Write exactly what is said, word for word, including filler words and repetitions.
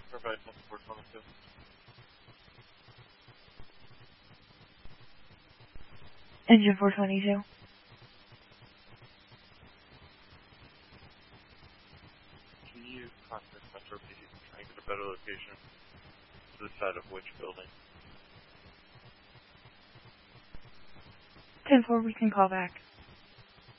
Provide ten four twenty-two. Engine four twenty-two. Can you contact Metro P D to try and get a better location to the side of which building? ten four, we can call back.